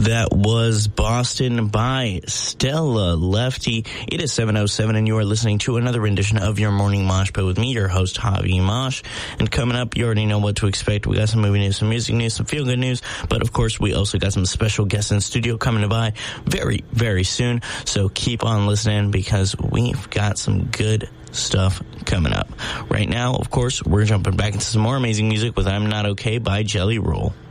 That was Boston by Stella Lefty. It is 7:07 and you are listening to another rendition of your Morning Mosh Pit with me, your host, Javi Mosh. And coming up, you already know what to expect. We got some movie news, some music news, some feel-good news. But of course, we also got some special guests in studio coming by very, very soon. So keep on listening because we've got some good stuff coming up. Right now, of course, we're jumping back into some more amazing music with I'm Not Okay by Jelly Roll.